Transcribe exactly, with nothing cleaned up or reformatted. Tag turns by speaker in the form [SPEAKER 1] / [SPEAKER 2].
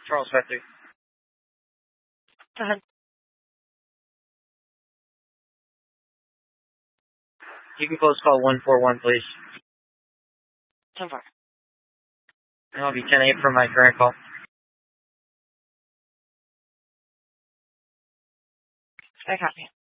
[SPEAKER 1] Charles Factory.
[SPEAKER 2] Go ahead.
[SPEAKER 1] You can close call one four one, please.
[SPEAKER 2] ten four.
[SPEAKER 1] And I'll be ten eight for my current call.
[SPEAKER 2] I copy.